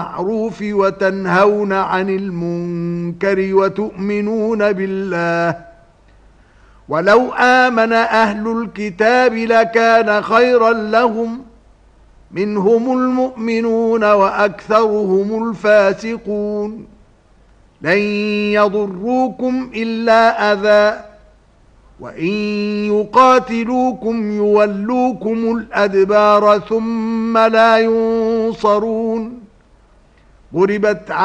بالمعروف وتنهون عن المنكر وتؤمنون بالله ولو آمن أهل الكتاب لكان خيرا لهم منهم المؤمنون وأكثرهم الفاسقون لن يضروكم إلا أذى وإن يقاتلوكم يولوكم الأدبار ثم لا ينصرون ضربت